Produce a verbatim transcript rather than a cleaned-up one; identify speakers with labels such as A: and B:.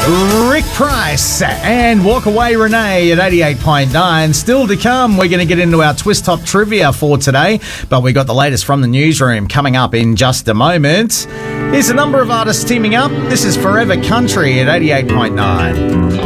A: Rick Price and Walk Away Renee at eighty-eight point nine. Still to come, we're going to get into our Twist Top trivia for today, but we got the latest from the newsroom coming up in just a moment. Here's a number of artists teaming up. This is Forever Country at eighty-eight point nine.